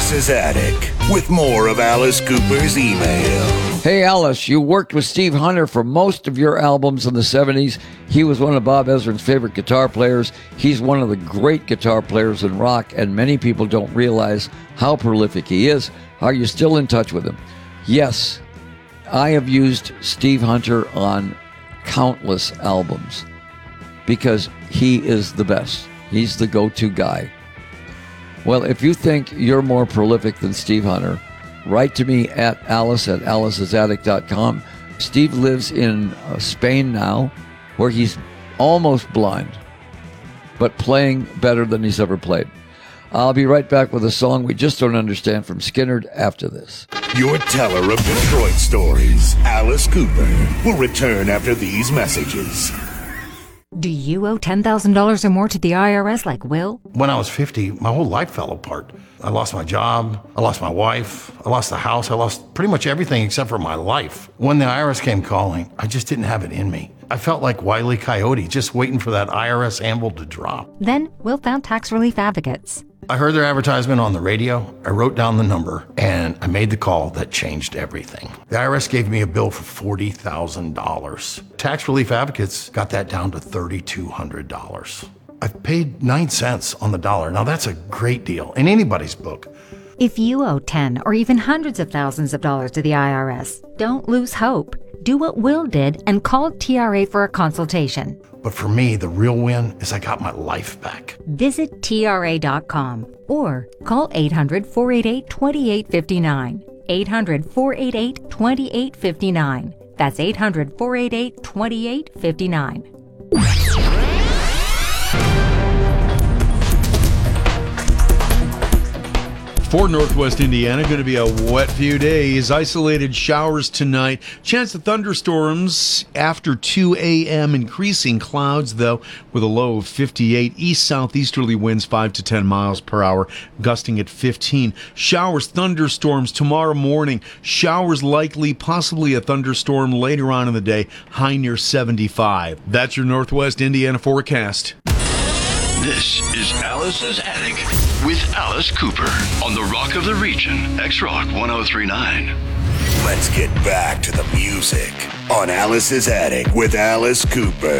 Alice's Attic with more of Alice Cooper's email. Hey, Alice, you worked with Steve Hunter for most of your albums in the 70s. He was one of Bob Ezrin's favorite guitar players. He's one of the great guitar players in rock, and many people don't realize how prolific he is. Are you still in touch with him? Yes, I have used Steve Hunter on countless albums because he is the best. He's the go-to guy. Well, if you think you're more prolific than Steve Hunter, write to me at alice@alicesattic.com. Steve lives in Spain now, where he's almost blind, but playing better than he's ever played. I'll be right back with a song we just don't understand from Skynyrd after this. Your teller of Detroit stories, Alice Cooper, will return after these messages. Do you owe $10,000 or more to the IRS like Will? When I was 50, my whole life fell apart. I lost my job, I lost my wife, I lost the house, I lost pretty much everything except for my life. When the IRS came calling, I just didn't have it in me. I felt like Wile E. Coyote, just waiting for that IRS anvil to drop. Then Will found Tax Relief Advocates. I heard their advertisement on the radio, I wrote down the number, and I made the call that changed everything. The IRS gave me a bill for $40,000. Tax Relief Advocates got that down to $3,200. I've paid 9 cents on the dollar. Now that's a great deal in anybody's book. If you owe 10 or even hundreds of thousands of dollars to the IRS, don't lose hope. Do what Will did and call TRA for a consultation. But for me, the real win is I got my life back. Visit TRA.com or call 800-488-2859. 800-488-2859. That's 800-488-2859. For Northwest Indiana, going to be a wet few days. Isolated showers tonight. Chance of thunderstorms after 2 a.m. Increasing clouds, though, with a low of 58. East-southeasterly winds 5 to 10 miles per hour, gusting at 15. Showers, thunderstorms tomorrow morning. Showers likely, possibly a thunderstorm later on in the day. High near 75. That's your Northwest Indiana forecast. This is Alice's Attic with Alice Cooper on the Rock of the Region, X-Rock 1039. Let's get back to the music on Alice's Attic with Alice Cooper.